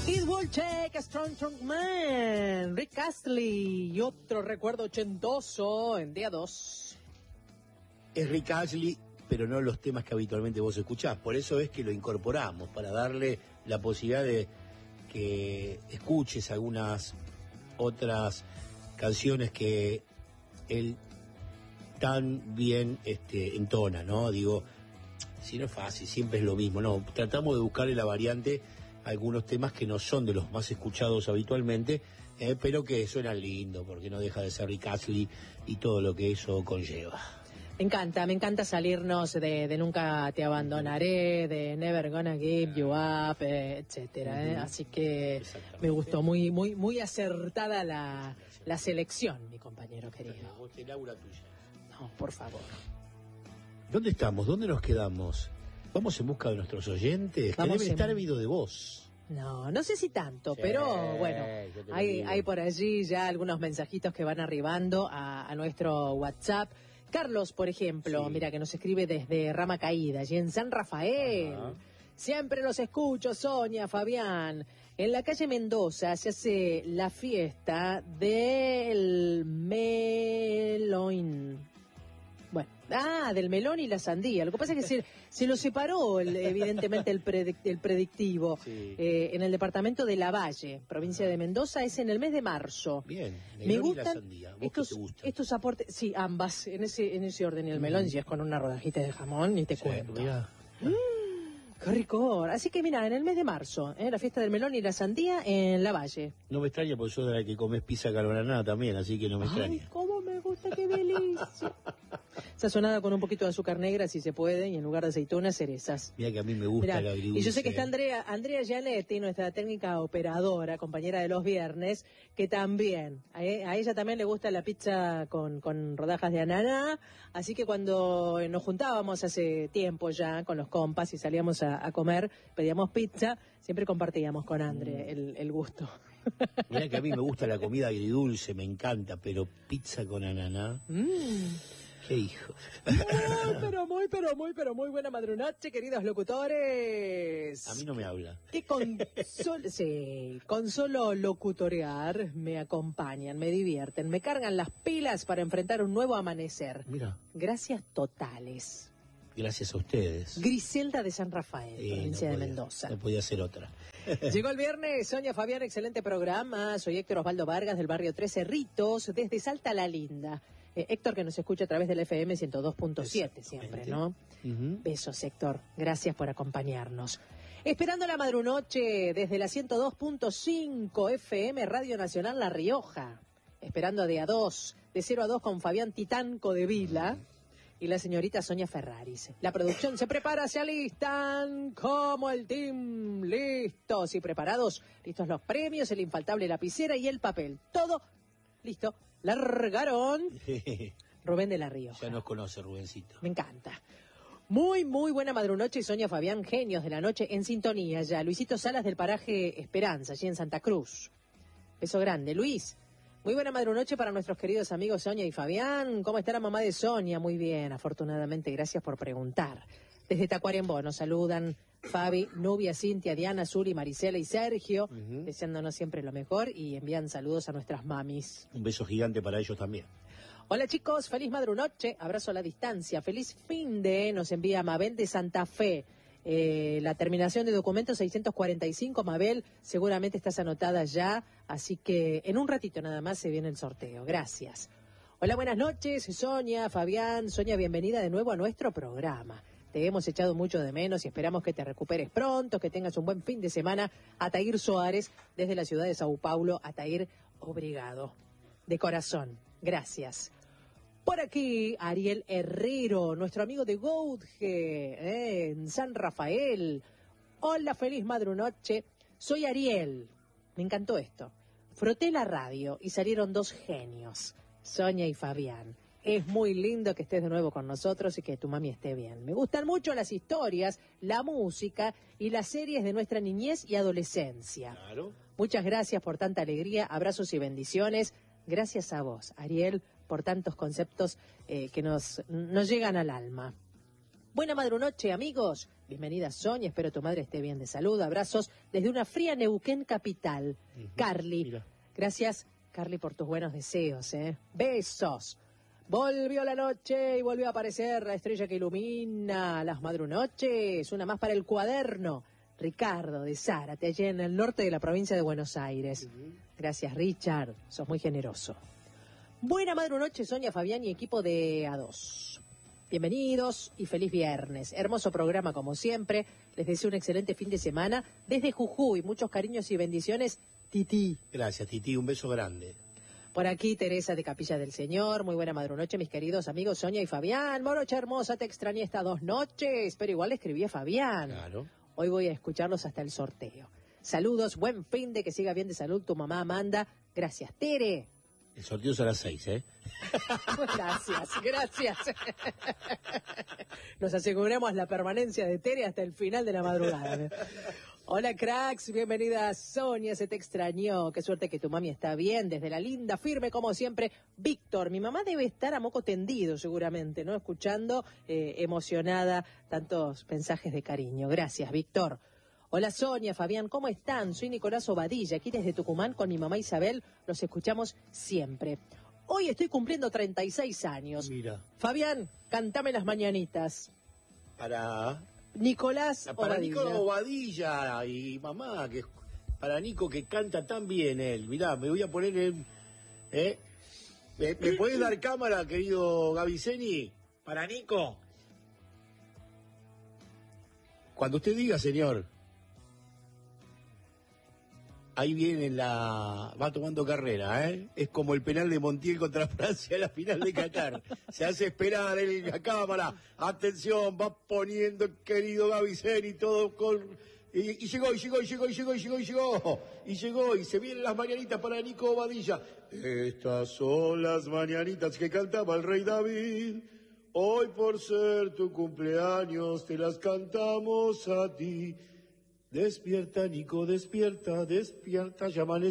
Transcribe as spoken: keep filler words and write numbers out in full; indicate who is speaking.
Speaker 1: It will take a strong, strong man. Rick Astley y otro recuerdo ochentoso en día dos.
Speaker 2: Es Rick Astley, pero no los temas que habitualmente vos escuchás. Por eso es que lo incorporamos, para darle la posibilidad de que escuches algunas otras canciones que él tan bien este, entona, ¿no? Digo, si no es fácil, siempre es lo mismo, ¿no? Tratamos de buscarle la variante a algunos temas que no son de los más escuchados habitualmente, eh, pero que suenan lindo, porque no deja de ser Rick Astley y todo lo que eso conlleva.
Speaker 1: Me encanta, me encanta salirnos de, de Nunca te abandonaré, de Never gonna give you up, eh, etcétera. Eh. Así que me gustó, muy muy muy acertada la, la selección, mi compañero querido.
Speaker 2: Laura tuya.
Speaker 1: No, por favor.
Speaker 2: ¿Dónde estamos? ¿Dónde nos quedamos? ¿Vamos en busca de nuestros oyentes? Que deben estar ávidos de vos.
Speaker 1: No, no sé si tanto,
Speaker 2: Sí,
Speaker 1: pero bueno, hay, hay por allí ya algunos mensajitos que van arribando a, a nuestro WhatsApp. Carlos, por ejemplo, sí. Mira, que nos escribe desde Rama Caída, allí en San Rafael. Ajá. Siempre los escucho, Sonia, Fabián. En la calle Mendoza se hace la fiesta del melón. Bueno, ah, del melón y la sandía. Lo que pasa es que se, se lo separó, el, evidentemente, el, predict, el predictivo. Sí. Eh, en el departamento de Lavalle, provincia Ajá. de Mendoza, es en el mes de marzo.
Speaker 2: Bien, melón
Speaker 1: me gustan
Speaker 2: y la sandía. ¿Vos
Speaker 1: estos,
Speaker 2: qué te gusta?
Speaker 1: Estos aportes, sí, ambas, en ese, en ese orden. Y el melón, mm. si es con una rodajita de jamón, ni te sí, cuento. Mira. Mm. ¡Qué rico! Así que mira, en el mes de marzo, ¿eh? La fiesta del melón y la sandía en Lavalle.
Speaker 2: No me extraña porque soy de la que comes pizza carbonara también, así que no me
Speaker 1: Ay,
Speaker 2: extraña.
Speaker 1: ¡Cómo me gusta! ¡Qué delicia! Sazonada con un poquito de azúcar negra, si se puede, y en lugar de aceitunas, cerezas.
Speaker 2: Mira que a mí me gusta Mirá, el agridulce.
Speaker 1: Y yo sé que está Andrea, Andrea Gianetti, nuestra técnica operadora, compañera de los viernes, que también, a, a ella también le gusta la pizza con, con rodajas de ananá, así que cuando nos juntábamos hace tiempo ya con los compas y salíamos a, a comer, pedíamos pizza, siempre compartíamos con Andre mm. el, el gusto.
Speaker 2: Mirá que a mí me gusta la comida agridulce, me encanta, pero pizza con ananá... Mm. ¡Qué hijo!
Speaker 1: Muy, pero muy, pero muy, pero muy buena madrunoche, queridos locutores.
Speaker 2: A mí no me habla.
Speaker 1: Que con, sol, sí, con solo locutorear me acompañan, me divierten, me cargan las pilas para enfrentar un nuevo amanecer.
Speaker 2: Mira.
Speaker 1: Gracias totales.
Speaker 2: Gracias a ustedes.
Speaker 1: Griselda de San Rafael, eh, provincia
Speaker 2: no podía,
Speaker 1: de Mendoza.
Speaker 2: No podía ser otra.
Speaker 1: Llegó el viernes, Sonia, Fabián, excelente programa. Soy Héctor Osvaldo Vargas del barrio Tres Cerritos, desde Salta la Linda. Eh, Héctor, que nos escucha a través del F M ciento dos punto siete siempre, ¿no? Uh-huh. Besos, Héctor. Gracias por acompañarnos. Esperando la madrunoche desde la ciento dos punto cinco F M Radio Nacional La Rioja. Esperando de a dos, de cero a dos con Fabián Titanco de Vila y la señorita Sonia Ferraris. La producción se prepara, se alistan como el team. Listos y preparados. Listos los premios, el infaltable lapicera y el papel. Todo listo. Largaron. Rubén de la Rioja.
Speaker 2: Ya nos conoce, Rubencito.
Speaker 1: Me encanta. Muy, muy buena madrunoche, Sonia, Fabián, genios de la noche en sintonía ya. Luisito Salas del paraje Esperanza, allí en Santa Cruz. Beso grande, Luis. Muy buena madrunoche para nuestros queridos amigos Sonia y Fabián. ¿Cómo está la mamá de Sonia? Muy bien, afortunadamente, gracias por preguntar. Desde Tacuarembó nos saludan Fabi, Nubia, Cintia, Diana, Zuri, Marisela y Sergio, uh-huh. deseándonos siempre lo mejor y envían saludos a nuestras mamis.
Speaker 2: Un beso gigante para ellos también.
Speaker 1: Hola chicos, feliz madrunoche, abrazo a la distancia, feliz fin de, nos envía Mabel de Santa Fe. Eh, la terminación de documento seiscientos cuarenta y cinco, Mabel, seguramente estás anotada ya, así que en un ratito nada más se viene el sorteo. Gracias. Hola, buenas noches, Sonia, Fabián. Sonia, bienvenida de nuevo a nuestro programa. Te hemos echado mucho de menos y esperamos que te recuperes pronto, que tengas un buen fin de semana. Atair Suárez, desde la ciudad de Sao Paulo. Atair, obrigado. De corazón, gracias. Por aquí, Ariel Herrero, nuestro amigo de Goudge, eh, en San Rafael. Hola, feliz madrunoche. Soy Ariel. Me encantó esto. Froté la radio y salieron dos genios, Sonia y Fabián. Es muy lindo que estés de nuevo con nosotros y que tu mami esté bien. Me gustan mucho las historias, la música y las series de nuestra niñez y adolescencia.
Speaker 2: Claro.
Speaker 1: Muchas gracias por tanta alegría, abrazos y bendiciones. Gracias a vos, Ariel, por tantos conceptos eh, que nos, nos llegan al alma. Buena madrunoche, amigos. Bienvenida, Sonia. Espero tu madre esté bien de salud. Abrazos desde una fría Neuquén capital. Uh-huh. Carly. Mira. Gracias, Carly, por tus buenos deseos. ¿eh? Besos. Volvió la noche y volvió a aparecer la estrella que ilumina las madrunoches. Una más para el cuaderno. Ricardo de Zárate, allí en el norte de la provincia de Buenos Aires. Uh-huh. Gracias, Richard. Sos muy generoso. Buena madrunoche, Sonia, Fabián y equipo de A dos. Bienvenidos y feliz viernes. Hermoso programa como siempre. Les deseo un excelente fin de semana. Desde Jujuy, muchos cariños y bendiciones. Titi.
Speaker 2: Gracias, Titi. Un beso grande.
Speaker 1: Por aquí, Teresa de Capilla del Señor. Muy buena madrunoche, mis queridos amigos Sonia y Fabián. Morocha hermosa, te extrañé estas dos noches. Pero igual le escribí a Fabián.
Speaker 2: Claro.
Speaker 1: Hoy voy a escucharlos hasta el sorteo. Saludos, buen fin de que siga bien de salud tu mamá Amanda. Gracias, Tere.
Speaker 2: El sorteo es a las seis, ¿eh?
Speaker 1: Gracias, gracias. Nos aseguramos la permanencia de Tere hasta el final de la madrugada. Hola, cracks, bienvenida Sonia, se te extrañó. Qué suerte que tu mami está bien, desde la linda, firme como siempre. Víctor, mi mamá debe estar a moco tendido seguramente, ¿no? Escuchando, eh, emocionada, tantos mensajes de cariño. Gracias, Víctor. Hola Sonia, Fabián, ¿cómo están? Soy Nicolás Obadilla, aquí desde Tucumán con mi mamá Isabel, los escuchamos siempre. Hoy estoy cumpliendo treinta y seis años.
Speaker 2: Mira.
Speaker 1: Fabián, cantame las mañanitas.
Speaker 2: Para...
Speaker 1: Nicolás
Speaker 2: para
Speaker 1: Obadilla.
Speaker 2: Nicolás Obadilla y mamá, que para Nico que canta tan bien él. Mirá, me voy a poner en... ¿eh? ¿Me, ¿Me podés dar cámara, querido Gaviceni? Para Nico. Cuando usted diga, señor. Ahí viene la... va tomando carrera, ¿eh? Es como el penal de Montiel contra Francia en la final de Qatar. Se hace esperar en la cámara. Atención, va poniendo el querido Gaviceni todo con... Y, y llegó, y llegó, y llegó, y llegó, y llegó, y llegó. Y llegó, y se vienen las mañanitas para Nico Obadilla. Estas son las mañanitas que cantaba el rey David. Hoy por ser tu cumpleaños te las cantamos a ti. Despierta, Nico, despierta, despierta, ya amanece.